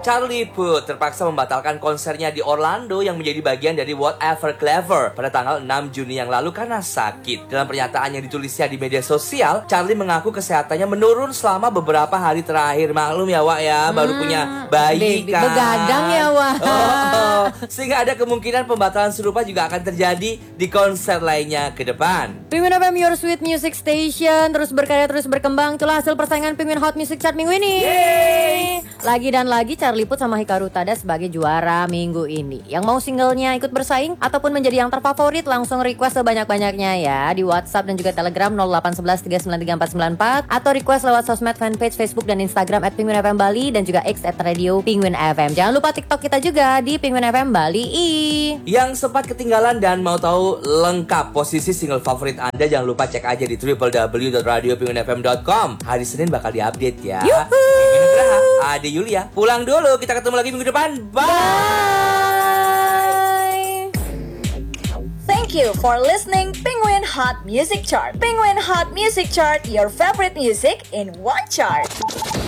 Charlie Puth terpaksa membatalkan konsernya di Orlando yang menjadi bagian dari Whatever Clever pada tanggal 6 Juni yang lalu karena sakit. Dalam pernyataan yang ditulisnya di media sosial, Charlie mengaku kesehatannya menurun selama beberapa hari terakhir. Maklum ya Wak ya, baru punya bayi kan. Begadang ya Wak. Sehingga ada kemungkinan pembatalan serupa juga akan terjadi di konser lainnya ke depan. Penguin FM, your sweet music station, terus berkarya, terus berkembang. Itulah hasil persaingan Penguin Hot Music Chart minggu ini. Yeay! Lagi dan lagi Charlie Puth sama Hikaru Utada sebagai juara minggu ini. Yang mau singlenya ikut bersaing ataupun menjadi yang terfavorit, langsung request sebanyak-banyaknya ya di WhatsApp dan juga Telegram 0811393494 atau request lewat sosmed fanpage Facebook dan Instagram @penguinfm Bali dan juga X @radio Penguin FM. Jangan lupa TikTok kita juga di Penguin FM Bali. Yang sempat ketinggalan dan mau tahu lengkap posisi single favorit Anda, jangan lupa cek aja di www.radiopenguinfm.com. Hari Senin bakal diupdate ya. Ade Yulia, pulang dulu. Kita ketemu lagi minggu depan. Bye. Thank you for listening Penguin Hot Music Chart. Penguin Hot Music Chart, your favorite music in one chart.